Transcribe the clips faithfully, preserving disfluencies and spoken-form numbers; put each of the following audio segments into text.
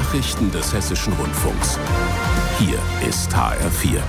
Nachrichten des Hessischen Rundfunks. Hier ist H R vier.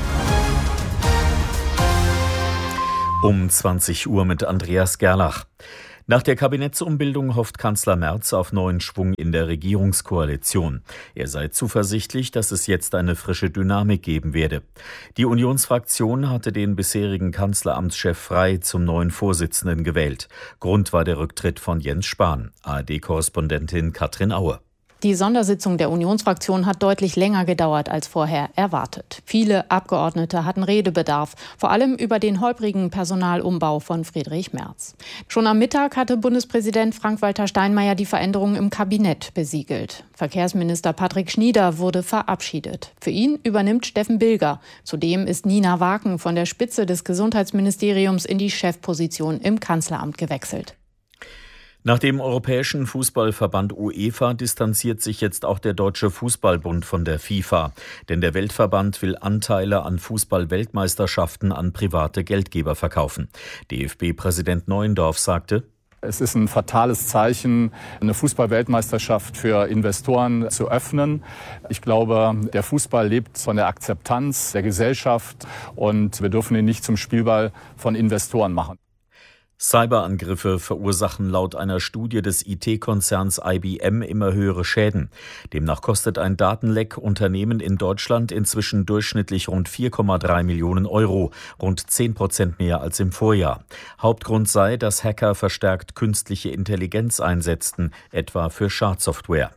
Um zwanzig Uhr mit Andreas Gerlach. Nach der Kabinettsumbildung hofft Kanzler Merz auf neuen Schwung in der Regierungskoalition. Er sei zuversichtlich, dass es jetzt eine frische Dynamik geben werde. Die Unionsfraktion hatte den bisherigen Kanzleramtschef Frey zum neuen Vorsitzenden gewählt. Grund war der Rücktritt von Jens Spahn. A R D-Korrespondentin Katrin Aue. Die Sondersitzung der Unionsfraktion hat deutlich länger gedauert als vorher erwartet. Viele Abgeordnete hatten Redebedarf, vor allem über den holprigen Personalumbau von Friedrich Merz. Schon am Mittag hatte Bundespräsident Frank-Walter Steinmeier die Veränderungen im Kabinett besiegelt. Verkehrsminister Patrick Schnieder wurde verabschiedet. Für ihn übernimmt Steffen Bilger. Zudem ist Nina Waken von der Spitze des Gesundheitsministeriums in die Chefposition im Kanzleramt gewechselt. Nach dem Europäischen Fußballverband UEFA distanziert sich jetzt auch der Deutsche Fußballbund von der FIFA. Denn der Weltverband will Anteile an Fußball-Weltmeisterschaften an private Geldgeber verkaufen. D F B-Präsident Neuendorf sagte: Es ist ein fatales Zeichen, eine Fußball-Weltmeisterschaft für Investoren zu öffnen. Ich glaube, der Fußball lebt von der Akzeptanz der Gesellschaft und wir dürfen ihn nicht zum Spielball von Investoren machen. Cyberangriffe verursachen laut einer Studie des I T-Konzerns I B M immer höhere Schäden. Demnach kostet ein Datenleck Unternehmen in Deutschland inzwischen durchschnittlich rund vier Komma drei Millionen Euro, rund zehn Prozent mehr als im Vorjahr. Hauptgrund sei, dass Hacker verstärkt künstliche Intelligenz einsetzten, etwa für Schadsoftware.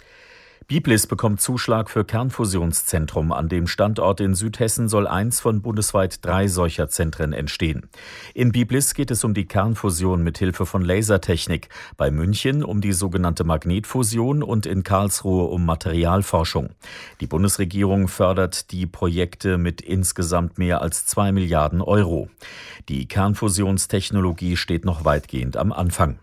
Biblis bekommt Zuschlag für Kernfusionszentrum. An dem Standort in Südhessen soll eins von bundesweit drei solcher Zentren entstehen. In Biblis geht es um die Kernfusion mit Hilfe von Lasertechnik, bei München um die sogenannte Magnetfusion und in Karlsruhe um Materialforschung. Die Bundesregierung fördert die Projekte mit insgesamt mehr als zwei Milliarden Euro. Die Kernfusionstechnologie steht noch weitgehend am Anfang.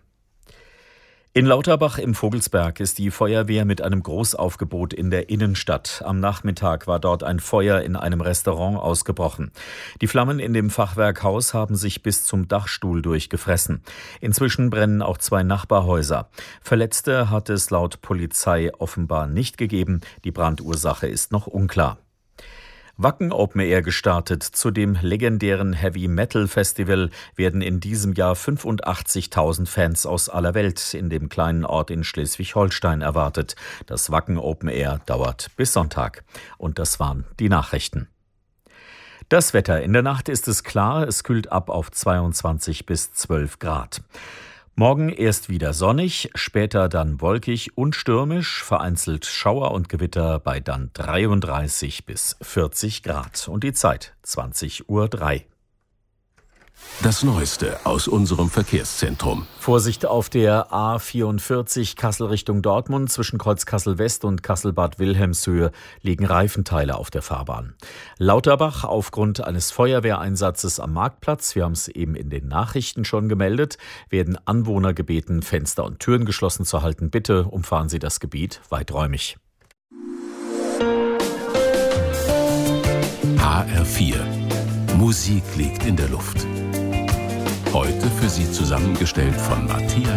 In Lauterbach im Vogelsberg ist die Feuerwehr mit einem Großaufgebot in der Innenstadt. Am Nachmittag war dort ein Feuer in einem Restaurant ausgebrochen. Die Flammen in dem Fachwerkhaus haben sich bis zum Dachstuhl durchgefressen. Inzwischen brennen auch zwei Nachbarhäuser. Verletzte hat es laut Polizei offenbar nicht gegeben. Die Brandursache ist noch unklar. Wacken Open Air gestartet. Zu dem legendären Heavy Metal Festival werden in diesem Jahr fünfundachtzigtausend Fans aus aller Welt in dem kleinen Ort in Schleswig-Holstein erwartet. Das Wacken Open Air dauert bis Sonntag. Und das waren die Nachrichten. Das Wetter. In der Nacht ist es klar. Es kühlt ab auf zweiundzwanzig bis zwölf Grad. Morgen erst wieder sonnig, später dann wolkig und stürmisch, vereinzelt Schauer und Gewitter bei dann dreiunddreißig bis vierzig Grad. Und die Zeit zwanzig Uhr drei. Das Neueste aus unserem Verkehrszentrum. Vorsicht auf der A vierundvierzig Kassel Richtung Dortmund. Zwischen Kreuz Kassel West und Kassel-Bad Wilhelmshöhe liegen Reifenteile auf der Fahrbahn. Lauterbach aufgrund eines Feuerwehreinsatzes am Marktplatz, wir haben es eben in den Nachrichten schon gemeldet, werden Anwohner gebeten, Fenster und Türen geschlossen zu halten. Bitte umfahren Sie das Gebiet weiträumig. H R vier. Musik liegt in der Luft. Heute für Sie zusammengestellt von Matthias